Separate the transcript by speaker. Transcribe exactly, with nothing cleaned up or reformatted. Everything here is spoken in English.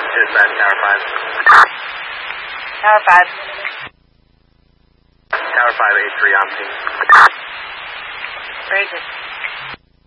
Speaker 1: Dispatch, Tower five.
Speaker 2: Tower five.
Speaker 1: Tower five eight three on scene.
Speaker 2: Very good.